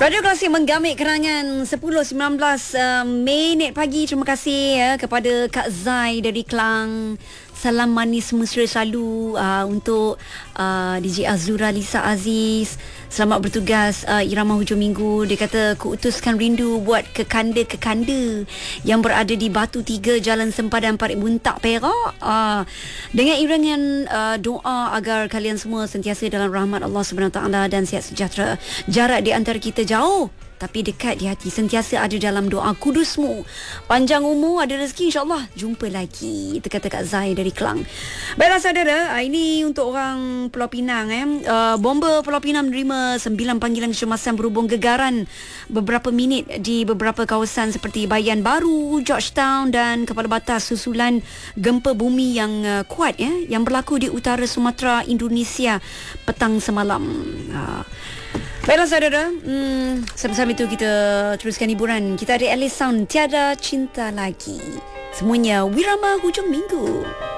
Radio Klasik menggamit kerangan 10.19 minit pagi. Terima kasih kepada Kak Zai dari Kelang. Salam manis mesra selalu untuk DJ Azura Lisa Aziz. Selamat bertugas Irama hujung minggu. Dia kata kuutuskan rindu buat kekanda-kekanda yang berada di Batu 3 Jalan Sempadan Parit Buntak Perak. Dengan irangan doa agar kalian semua sentiasa dalam rahmat Allah SWT dan sihat sejahtera. Jarak di antara kita jauh tapi dekat di hati, sentiasa ada dalam doa kudusmu. Panjang umur, ada rezeki, insyaAllah jumpa lagi. Itu kata Kak Zai dari Kelang. Baiklah saudara, ini untuk orang Pulau Pinang. Bomba Pulau Pinang menerima 9 panggilan kecemasan berhubung gegaran beberapa minit di beberapa kawasan seperti Bayan Baru, Georgetown dan Kepala Batas susulan gempa bumi yang kuat yang berlaku di utara Sumatera, Indonesia petang semalam. Baiklah saudara, sambil itu kita teruskan hiburan. Kita ada Alice Sound, Tiada Cinta Lagi. Semuanya Wirama hujung minggu.